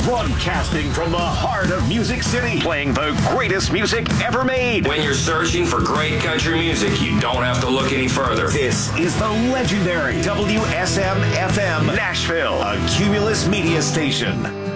Broadcasting from the heart of Music City, playing the greatest music ever made. When you're searching for great country music, you don't have to look any further. This is the legendary WSM-FM Nashville, a Cumulus media station.